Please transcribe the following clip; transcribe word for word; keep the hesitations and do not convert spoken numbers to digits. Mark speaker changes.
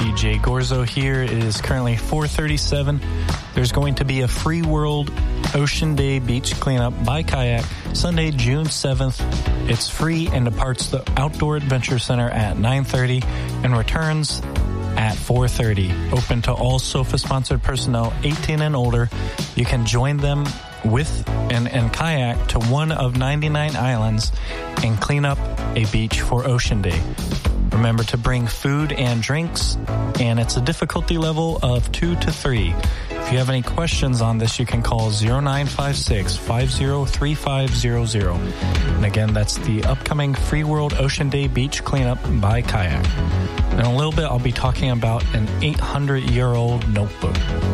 Speaker 1: D J Gorzo here. It is currently four thirty-seven. There's going to be a Free World Ocean Day beach cleanup by kayak Sunday, June seventh. It's free and departs the Outdoor Adventure Center at nine thirty and returns at four thirty. Open to all SOFA-sponsored personnel eighteen and older. You can join them with and, and kayak to one of ninety-nine islands and clean up a beach for Ocean Day. Remember to bring food and drinks, and it's a difficulty level of two to three. If you have any questions on this, you can call zero nine five six, five zero three five zero zero. And again, that's the upcoming Free World Ocean Day Beach Cleanup by Kayak. In a little bit, I'll be talking about an eight hundred year old notebook.